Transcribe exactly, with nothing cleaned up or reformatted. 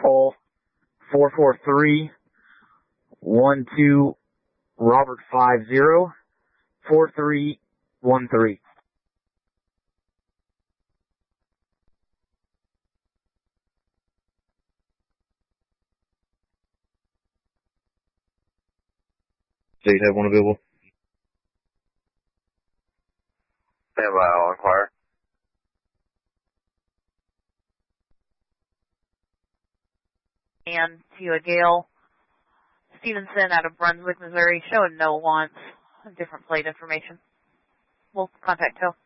call four four three, one two, Robert five zero, four three one three. State have one available. Stand by, I'll inquire. And to a Gail Stevenson out of Brunswick, Missouri, showing no wants, different plate information. We'll contact Tow.